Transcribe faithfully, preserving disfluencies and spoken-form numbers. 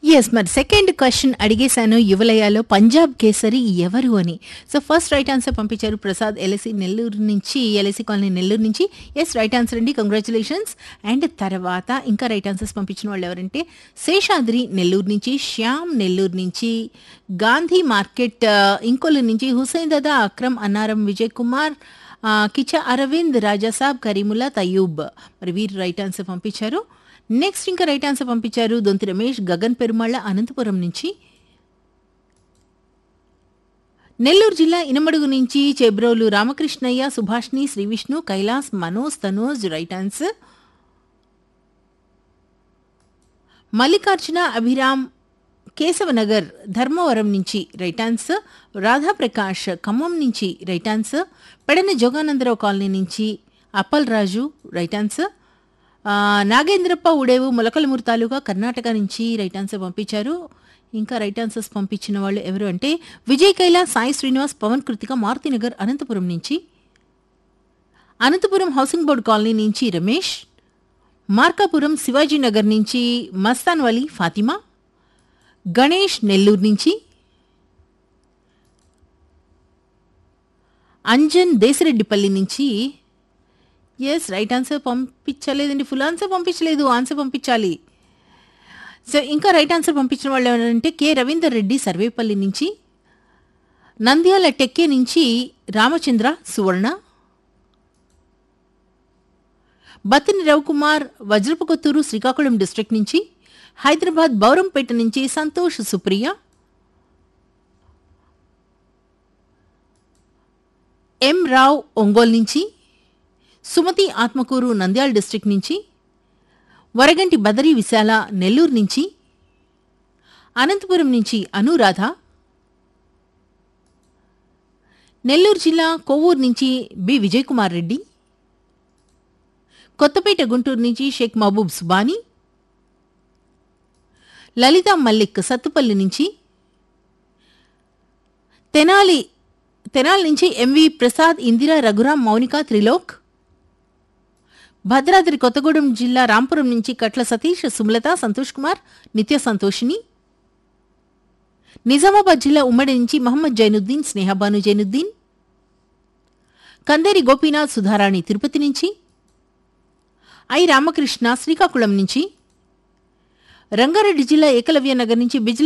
Yes. మరి second question అడిగేశాను యువలయాలో Punjab kesari ఎవరు అని. సో ఫస్ట్ రైట్ ఆన్సర్ పంపించారు ప్రసాద్ ఎల్ఐసి నెల్లూరు నుంచి, ఎల్ఐసి కాలనీ నెల్లూరు నుంచి. యెస్, రైట్ ఆన్సర్ అండి, కంగ్రాచులేషన్స్. అండ్ తర్వాత ఇంకా రైట్ ఆన్సర్స్ పంపించిన వాళ్ళు ఎవరంటే శేషాద్రి నెల్లూరు నుంచి, శ్యామ్ నెల్లూరు నుంచి, గాంధీ మార్కెట్ ఆ, ఇంకొల్లు నుంచి, హుసేన్ దాదా, అక్రమ్, అన్నారం, విజయ్ కుమార్, ఆ, కిచా అరవింద్, రాజాసాబ్, కరీముల్లా, తయూబ్. మరి వీరు రైట్ ఆన్సర్ పంపించారు. నెక్స్ట్ ఇంకా రైట్ ఆన్సర్ పంపించారు దొంతి రమేష్, గగన్ పెరుమాళ్ళ, అనంతపురం నుంచి. నెల్లూరు జిల్లా ఇనమడుగు నుంచి చెబ్రోలు రామకృష్ణయ్య, సుభాష్ని, శ్రీవిష్ణు, కైలాస్, మనోజ్, తనోజ్ రైట్ ఆన్సర్. మల్లికార్జున అభిరామ్ కేశవనగర్ ధర్మవరం నుంచి రైట్ ఆన్సర్. రాధాప్రకాష్ ఖమ్మం నుంచి right answer. Pedana Jogananda Rao colony నుంచి అప్పల్ రాజు రైట్ ఆన్సర్. ఆ, నాగేంద్రప్ప ఉడేవు మొలకలమూరు తాలూకా కర్ణాటక నుంచి రైట్ ఆన్సర్ పంపించారు. ఇంకా రైట్ ఆన్సర్స్ పంపించిన వాళ్ళు ఎవరు అంటే విజయ్ కైలా, సాయి శ్రీనివాస్, పవన్ కృతిక, మారుతినగర్ అనంతపురం నుంచి. అనంతపురం హౌసింగ్ బోర్డు కాలనీ నుంచి రమేష్. మార్కాపురం శివాజీనగర్ నుంచి మస్తాన్ వలీ, ఫాతిమా. గణేష్ నెల్లూరు నుంచి. అంజన్ దేశరెడ్డిపల్లి నుంచి. Yes, right answer పంపించలేదండి, full answer పంపించలేదు, ఆన్సర్ పంపించాలి. సో ఇంకా రైట్ ఆన్సర్ పంపించిన వాళ్ళు ఎవరంటే కె రవీందర్ రెడ్డి సర్వేపల్లి నుంచి. నంద్యాల టెక్కే నుంచి రామచంద్ర సువర్ణ. బతిని రవికుమార్ వజ్రపుకొత్తూరు శ్రీకాకుళం డిస్ట్రిక్ట్ నుంచి. హైదరాబాద్ బౌరంపేట నుంచి సంతోష్ సుప్రియ. ఎం రావ్ ఒంగోలు నుంచి. సుమతి ఆత్మకూరు నంద్యాల డిస్ట్రిక్ట్ నుంచి. వరగంటి బదరి విశాల నెల్లూరు నుంచి. అనంతపురం నుంచి అనురాధ. నెల్లూరు జిల్లా కొవ్వూరు నుంచి బి విజయ్ కుమార్ రెడ్డి. కొత్తపేట గుంటూరు నుంచి షేక్ మహబూబ్ సుబానీ. లలిత మల్లిక్ సత్తుపల్లి నుంచి. తెనాలి తెనాలి నుంచి ఎంవి ప్రసాద్, ఇందిరా, రఘురాం, మౌనిక, త్రిలోక్. భద్రాద్రి కొత్తగూడెం జిల్లా రాంపురం నుంచి కట్ల సతీష్, సుమలత, సంతోష్ కుమార్, నిత్య సంతోషిని. నిజామాబాద్ జిల్లా ఉమ్మడి నుంచి మహమ్మద్ జైనుద్దీన్, స్నేహబాను జైనుద్దీన్. కందేరి గోపీనాథ్, సుధారాణి తిరుపతి నుంచి. ఐ రామకృష్ణ శ్రీకాకుళం నుంచి. రంగారెడ్డి జిల్లా ఏకలవ్య నగర్ నుంచి బిజ్లీ